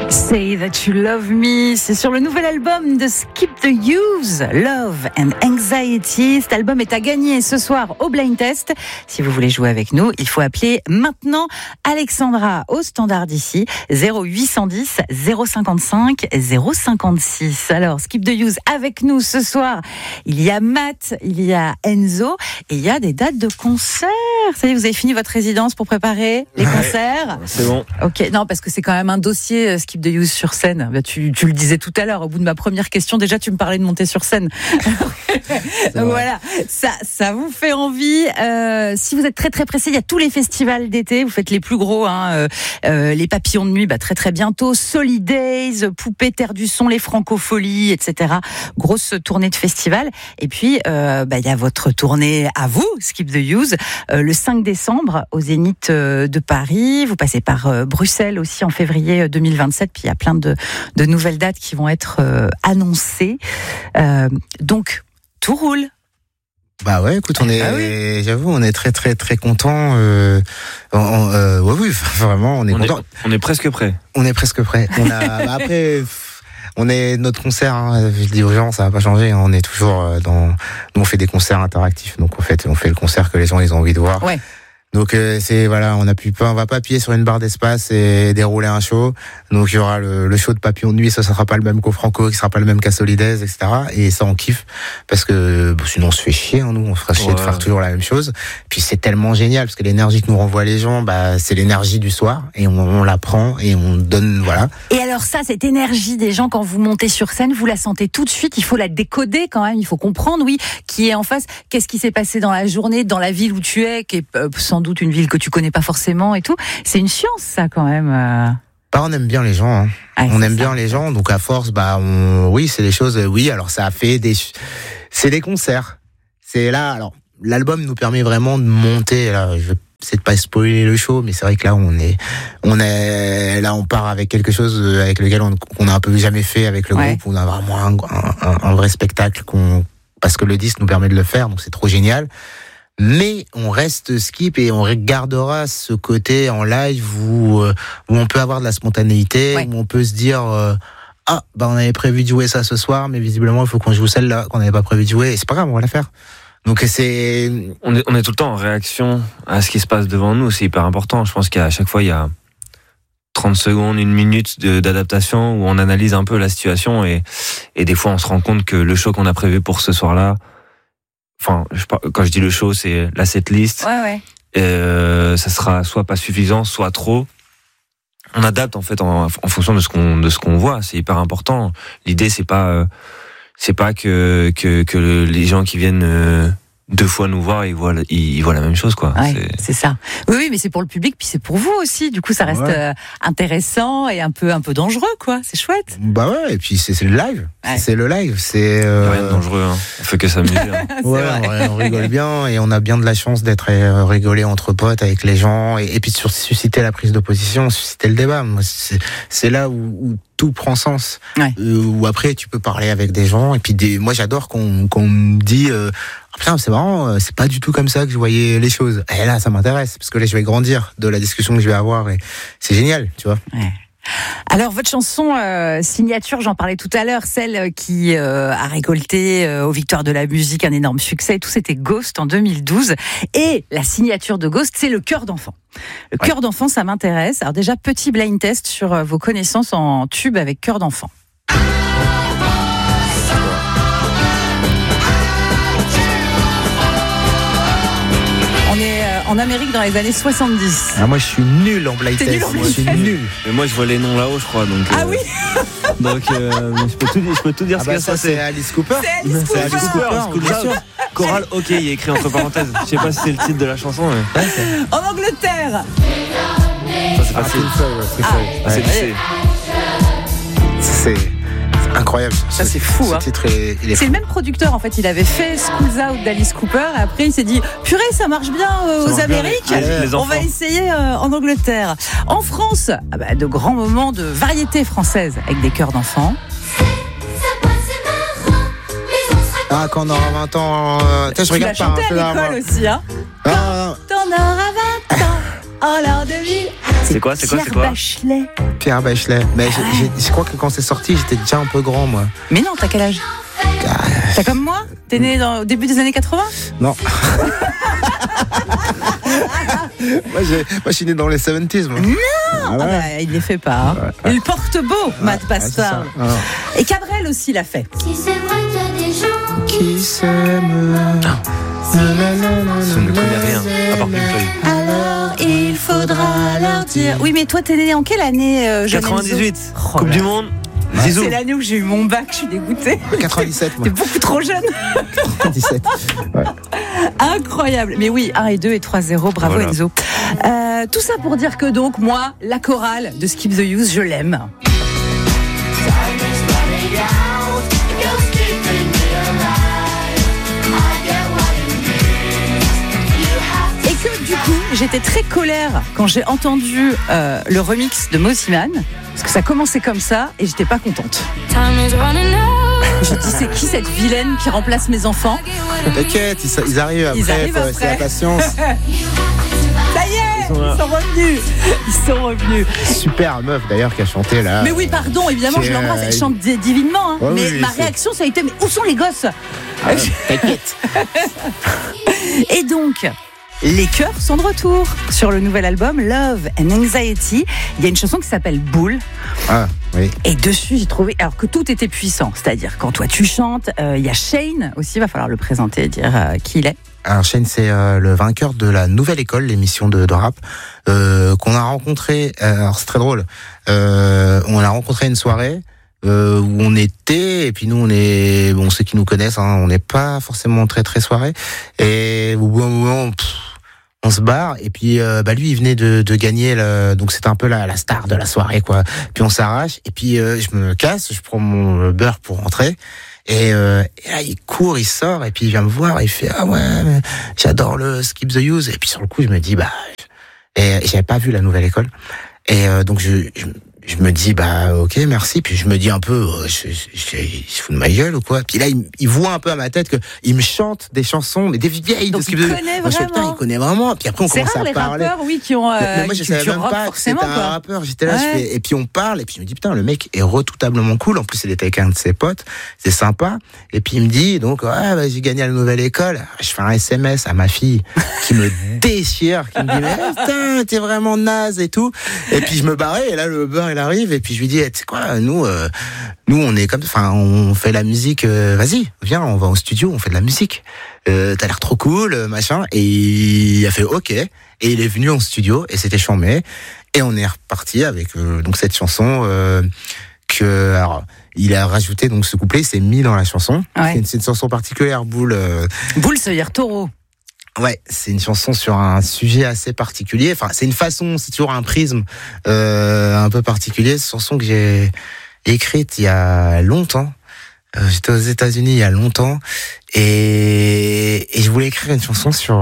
Say That You Love Me, c'est sur le nouvel album de Skip the Use, Love and Anxiety. Cet album est à gagner ce soir au Blind Test. Si vous voulez jouer avec nous, il faut appeler maintenant Alexandra au standard d'ici, 0810 055 056. Alors, Skip the Use avec nous ce soir. Il y a Matt, il y a Enzo et il y a des dates de concerts. Ça y est, vous avez fini votre résidence pour préparer les concerts? C'est bon. Ok, non, parce que c'est quand même un dossier Skip the Use sur scène. Tu le disais tout à l'heure, au bout de ma première question, déjà tu me parlais de monter sur scène. Donc voilà, ça vous fait envie. Si vous êtes très très pressé, il y a tous les festivals d'été. Vous faites les plus gros, les Papillons de nuit, très très bientôt. Solidays, Poupée, Terre du Son, les Francopholies, etc. Grosse tournée de festival. Et puis il y a votre tournée à vous, Skip the Use, le 5 décembre au Zénith de Paris. Vous passez par Bruxelles aussi en février 2027. Puis il y a plein de nouvelles dates qui vont être annoncées. Donc tout roule. Bah ouais, écoute, j'avoue, on est très très très contents. Oui, vraiment, on est contents. On est presque prêt. On est presque prêt. Après, notre concert, je dis aux gens, ça va pas changer. On est toujours nous on fait des concerts interactifs. Donc en fait, on fait le concert que les gens ils ont envie de voir. Ouais. Donc on va pas appuyer sur une barre d'espace et dérouler un show. Donc il y aura le show de Papillon de nuit, ça sera pas le même qu'au Franco, qui sera pas le même qu'à Solidays, etc. Et ça on kiffe parce que sinon on se fait chier, nous on se fera chier de faire toujours la même chose. Puis c'est tellement génial parce que l'énergie que nous renvoient les gens, c'est l'énergie du soir et on la prend et on donne, voilà. Et alors ça, cette énergie des gens quand vous montez sur scène, vous la sentez tout de suite. Il faut la décoder quand même. Il faut comprendre, qui est en face. Qu'est-ce qui s'est passé dans la journée, dans la ville où tu es, qui est sans doute une ville que tu connais pas forcément et tout. C'est une science, ça, quand même. On aime bien les gens. On aime bien les gens, donc à force, c'est des choses. Oui, alors ça a fait c'est des concerts. C'est là. Alors l'album nous permet vraiment de monter. Là, je vais peut-être pas spoiler le show, mais c'est vrai que là on part avec quelque chose avec lequel on a un peu jamais fait avec le groupe. On a vraiment un vrai spectacle parce que le disque nous permet de le faire, donc c'est trop génial. Mais on reste Skip et on regardera ce côté en live où on peut avoir de la spontanéité, où on peut se dire on avait prévu de jouer ça ce soir, mais visiblement il faut qu'on joue celle-là qu'on n'avait pas prévu de jouer, et c'est pas grave, on va la faire. Donc on est tout le temps en réaction à ce qui se passe devant nous, c'est hyper important. Je pense qu'à chaque fois il y a 30 secondes, 1 minute d'adaptation où on analyse un peu la situation et des fois on se rend compte que le show qu'on a prévu pour ce soir-là, quand je dis le show, c'est la setlist. Ça sera soit pas suffisant, soit trop. On adapte en fait en fonction de ce qu'on voit. C'est hyper important. L'idée c'est pas que les gens qui viennent 2 fois nous voir, ils voient la même chose, quoi. Ouais, c'est ça. Oui, mais c'est pour le public, puis c'est pour vous aussi. Du coup, ça reste intéressant et un peu dangereux, quoi. C'est chouette. Et puis c'est le live. Ouais. C'est le live. C'est rien de dangereux. On fait que s'amuser. On rigole bien et on a bien de la chance d'être rigolé entre potes avec les gens et puis de susciter la prise d'opposition, susciter le débat. Moi, c'est là où tout prend sens. Où après tu peux parler avec des gens et puis moi j'adore qu'on me dit putain, c'est marrant, c'est pas du tout comme ça que je voyais les choses. Et là, ça m'intéresse, parce que là, je vais grandir de la discussion que je vais avoir, et c'est génial, tu vois. Ouais. Alors, votre chanson signature, j'en parlais tout à l'heure, celle qui a récolté aux Victoires de la musique un énorme succès, tout c'était Ghost en 2012. Et la signature de Ghost, c'est le cœur d'enfant. Le cœur d'enfant, ça m'intéresse. Alors déjà, petit blind test sur vos connaissances en tube avec cœur d'enfant. En Amérique dans les années 70. Moi je suis nul en blind test. Moi je suis nul. Mais moi je vois les noms là-haut, je crois. Donc, oui. Donc je peux tout dire ce que ça c'est. C'est Alice Cooper. C'est Alice Cooper. Choral, ok, il est écrit entre parenthèses. Je sais pas si c'est le titre de la chanson. Mais... En Angleterre. Ça c'est facile. C'est incroyable. Ça c'est fou. Ce titre, il est c'est le même producteur en fait. Il avait fait Schools Out d'Alice Cooper et après il s'est dit purée ça marche bien aux Amériques. On va essayer en Angleterre. En France, de grands moments de variété française avec des chœurs d'enfants. Quand on aura 20 ans, je regarde pas. Tu l'as chanté à l'école aussi, hein. Quand on aura 20 ans, en l'an 2000, C'est quoi Bachelet. Pierre Bachelet. Mais je crois que quand c'est sorti, j'étais déjà un peu grand, moi. Mais non, t'as quel âge? T'as comme moi? T'es né au début des années 80? Non. moi, je suis né dans les 70s, moi. Non, il les fait pas. Hein. Ouais. Il porte beau, Matt Bastard. Et Cabrel aussi l'a fait. Si c'est vrai qu'il y a des gens qui s'aiment. Je ne connais rien, à part Pimple. Alors il faudra leur dire. Oui, mais toi, t'es né en quelle année, 98, Coupe du Monde. Zizou. C'est l'année où j'ai eu mon bac, je suis dégoûtée. 97, moi. T'es beaucoup trop jeune. 97. Ouais. Incroyable. Mais oui, 1 et 2 et 3-0, bravo voilà. Enzo. Tout ça pour dire que donc, moi, la chorale de Skip the Use, je l'aime. Et que du coup, j'étais très colère quand j'ai entendu le remix de Mosiman. Parce que ça commençait comme ça et j'étais pas contente. Je dis, c'est qui cette vilaine qui remplace mes enfants? T'inquiète, ils arrivent après. C'est la patience. Ça y est, ils sont revenus. Super meuf d'ailleurs qui a chanté là. Mais oui, pardon, évidemment, je l'embrasse, elle chante divinement. Hein. Ouais, mais oui, ma réaction, ça a été, mais où sont les gosses? T'inquiète. Et donc, les chœurs sont de retour sur le nouvel album Love and Anxiety. Il y a une chanson qui s'appelle Bull. Ah, oui. Et dessus, j'ai trouvé alors que tout était puissant. C'est-à-dire, quand toi tu chantes, il y a Shane aussi, il va falloir le présenter et dire qui il est. Alors Shane, c'est le vainqueur de la Nouvelle École, l'émission de rap, qu'on a rencontré. Alors c'est très drôle. On l'a rencontré à une soirée. Où on était, et puis nous bon, ceux qui nous connaissent, hein, on n'est pas forcément très très soirée, et au bout d'un moment on se barre, et puis lui il venait de gagner donc c'était un peu la star de la soirée quoi, puis on s'arrache, et puis je me casse, je prends mon beurre pour rentrer, et là il court, il sort, et puis il vient me voir, et il fait ah ouais mais j'adore le Skip the Use, et puis sur le coup je me dis et j'avais pas vu la Nouvelle École, et donc je me dis ok merci, puis je me dis un peu je fous de ma gueule ou quoi, puis là il voit un peu à ma tête que il me chante des chansons mais des vieilles donc de il connaît vraiment. Il connaît vraiment, puis après on commence à parler. C'est rare les rappeurs oui qui ont mais moi je savais même pas que c'était un rappeur, j'étais là et puis on parle, et puis je me dis putain le mec est redoutablement cool, en plus il était avec un de ses potes, c'est sympa, et puis il me dit donc j'ai gagné à la Nouvelle École, je fais un SMS à ma fille qui me déchire, qui me dit mais putain t'es vraiment naze et tout, et puis je me barrais, et là le beurre il arrive, et puis je lui dis tu sais quoi, nous on est comme, enfin on fait la musique, vas-y viens on va au studio, on fait de la musique, t'as l'air trop cool machin, et il a fait ok, et il est venu en studio et c'était chambé, et on est reparti avec donc cette chanson alors il a rajouté donc ce couplet, il s'est mis dans la chanson. Ouais. C'est une chanson particulière, Bull. Bull, ça veut dire taureau. Ouais, c'est une chanson sur un sujet assez particulier. Enfin, c'est une façon, c'est toujours un prisme un peu particulier. Cette chanson que j'ai écrite il y a longtemps. J'étais aux États-Unis il y a longtemps, et je voulais écrire une chanson sur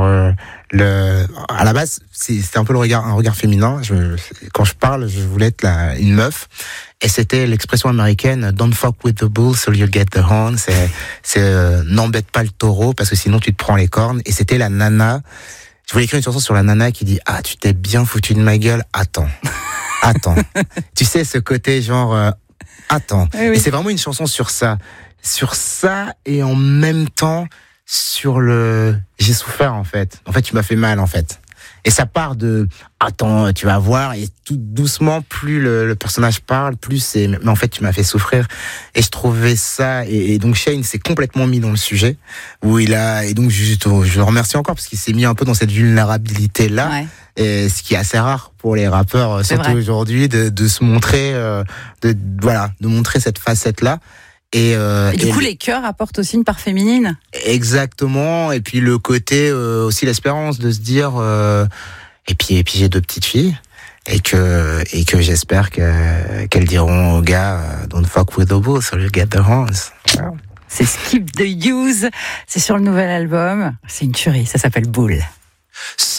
à la base, c'était un peu un regard féminin. Quand je parle, je voulais être une meuf. Et c'était l'expression américaine "Don't fuck with the bull, so you'll get the horn". C'est n'embête pas le taureau parce que sinon tu te prends les cornes. Et c'était la nana. Je voulais écrire une chanson sur la nana qui dit ah tu t'es bien foutu de ma gueule. Attends. Tu sais ce côté genre attends. Oui. Et c'est vraiment une chanson sur ça, et en même temps sur j'ai souffert en fait. En fait tu m'as fait mal en fait. Et ça part de attends, tu vas voir, et tout doucement, plus le personnage parle, plus c'est mais en fait tu m'as fait souffrir. Et je trouvais ça, et donc Shane s'est complètement mis dans le sujet où et donc je le remercie encore parce qu'il s'est mis un peu dans cette vulnérabilité là. Ouais. Et ce qui est assez rare pour les rappeurs, surtout aujourd'hui, de se montrer, de montrer cette facette là. Et du coup, les chœurs apportent aussi une part féminine. Exactement. Et puis le côté aussi l'espérance de se dire. Et puis j'ai 2 petites filles, et que j'espère qu'elles diront aux gars "Don't fuck with the bull, so you get the horns". Wow. C'est Skip the Use. C'est sur le nouvel album. C'est une tuerie. Ça s'appelle Bull.